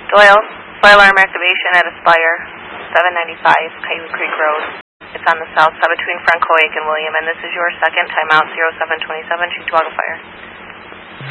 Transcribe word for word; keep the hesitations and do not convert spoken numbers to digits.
Doyle, fire alarm activation at Aspire, seven ninety-five Coyote Creek Road. It's on the south side between Francoic and William, and this is your second timeout, zero seven twenty-seven, Cheektowaga Fire.